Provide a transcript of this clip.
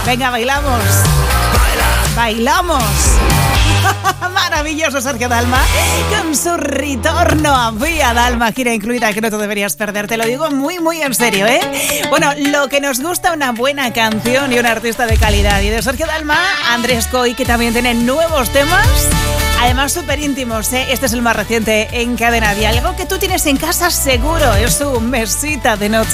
Venga, bailamos. Bailamos. Maravilloso Sergio Dalma con su retorno a Vía Dalma, gira incluida que no te deberías perder, te lo digo muy muy en serio, ¿eh? Bueno, lo que nos gusta, una buena canción y un artista de calidad. Y de Sergio Dalma, Andrés Coy, que también tiene nuevos temas, además súper íntimos, ¿eh? Este es el más reciente en Cadena Dial. Algo que tú tienes en casa seguro, es su mesita de noche.